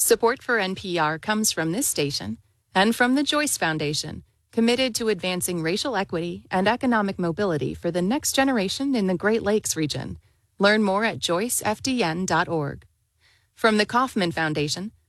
Support for NPR comes from this station and from the Joyce Foundation, committed to advancing racial equity and economic mobility for the next generation in the Great Lakes region. Learn more at joycefdn.org. From the Kauffman Foundation,